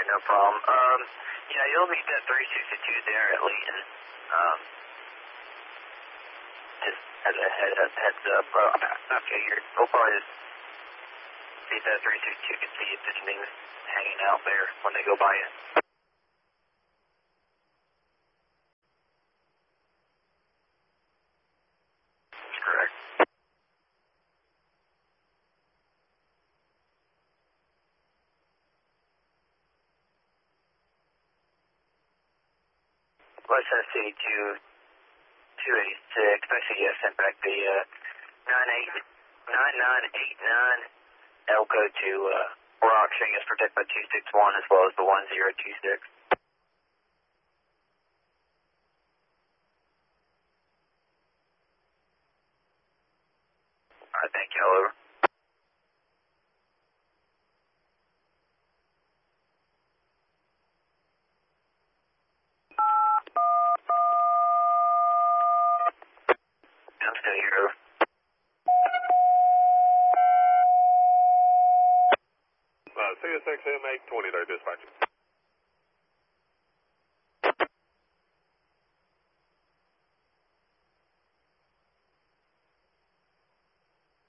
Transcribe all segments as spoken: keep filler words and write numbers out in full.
no problem. Um, yeah, you'll meet that three sixty-two there at Leighton. Um, just as a head, a heads up. Uh, okay, you're, we'll probably just see if that three sixty-two can see if there's anything hanging out there when they go by you. That's correct. Western City two, two eighty-six. I see you sent back the uh, nine eight nine nine eight nine Elko to uh, Rock, showing us protected by two six one as well as the one zero two six. Alright, thank you, all over. I'm still here, over. Uh, C S X M eight twenty there, dispatcher.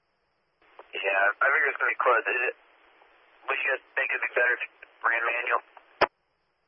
Yeah, I figure it's going to be close. Is it, would you guys think it'd be better if it ran manual?